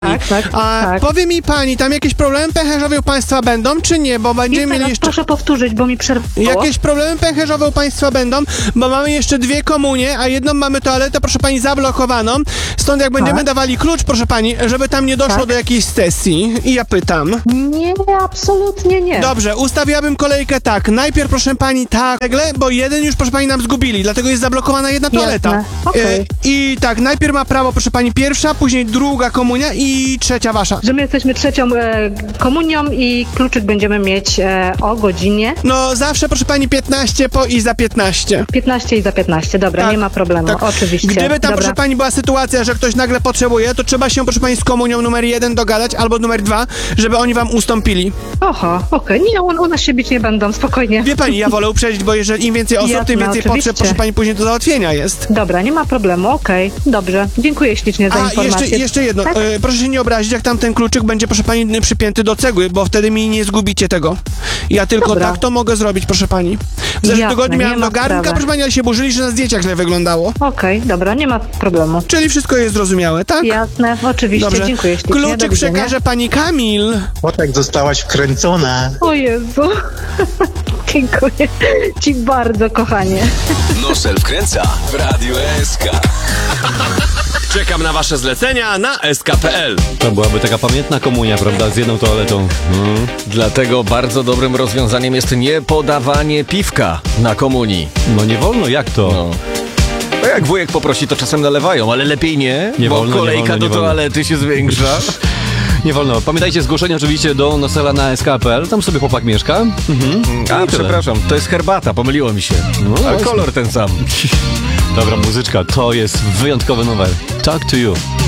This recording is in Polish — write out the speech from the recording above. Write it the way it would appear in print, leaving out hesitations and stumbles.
Tak. Powie mi pani, tam jakieś problemy pęcherzowe u państwa będą, czy nie? Bo będziemy mieli jeszcze... Proszę powtórzyć, bo mi przerwało. Jakieś problemy pęcherzowe u państwa będą, bo mamy jeszcze 2 komunie, a jedną mamy toaletę, proszę pani, zablokowaną. Stąd jak będziemy dawali klucz, proszę pani, żeby tam nie doszło do jakiejś sesji. I ja pytam. Nie, absolutnie nie. Dobrze, ustawiałbym kolejkę tak. Najpierw, proszę pani, bo jeden już, proszę pani, nam zgubili, dlatego jest zablokowana jedna toaleta. Okej. I tak, najpierw ma prawo, proszę pani, pierwsza, później druga komunia i trzecia wasza. Że my jesteśmy trzecią komunią i kluczyk będziemy mieć o godzinie No, zawsze, proszę pani, 15 po i za 15. 15 i za 15. Dobra, Tak, nie ma problemu, tak. oczywiście. Gdyby tam, Dobra. proszę pani, była sytuacja, że ktoś nagle potrzebuje, to trzeba się, proszę pani, z komunią numer 1 dogadać, albo numer 2, żeby oni wam ustąpili. Oho, okej. Nie, u nas się bić nie będą, spokojnie. Wie pani, ja wolę uprzedzić, bo jeżeli im więcej osób, Jasne, tym więcej oczywiście. potrzeb, proszę pani, później do załatwienia jest. Dobra, nie ma problemu, okej. Dobrze, dziękuję ślicznie za informację. Jeszcze jedno. Tak? Proszę się nie obrazić, jak tam ten kluczyk będzie, proszę pani, przypięty do cegły, bo wtedy mi nie zgubicie tego. Ja tylko Dobra. tak to mogę zrobić, proszę pani. W zeszłym Jasne, tygodniu nie miałem ma do garnka, sprawy. proszę pani, ale się burzyli, że na zdjęciach źle wyglądało. Okej, dobra, nie ma problemu. Czyli wszystko jest zrozumiałe, tak? Jasne, oczywiście, Dobrze. dziękuję ślicznie. Do Kluczyk widzenia. przekaże pani Kamil. Potek zostałaś wkręcona. O Jezu. Dziękuję ci bardzo, kochanie. Nosel wkręca w Radiu SK. Czekam na wasze zlecenia na sk.pl. To byłaby taka pamiętna komunia, prawda, z jedną toaletą. Dlatego bardzo dobrym rozwiązaniem jest nie podawanie piwka na komunii. No nie wolno, jak to? No. A jak wujek poprosi, to czasem nalewają, ale lepiej nie, Nie bo wolno, nie kolejka wolno, nie do wolno. toalety się zwiększa. Nie wolno. Pamiętajcie, zgłoszenie oczywiście do Nosela na sk.pl. Tam sobie chłopak mieszka. A, I tyle. przepraszam, to jest herbata, pomyliło mi się. No, A właśnie. kolor ten sam. Dobra, muzyczka, to jest wyjątkowy numer. Talk to you.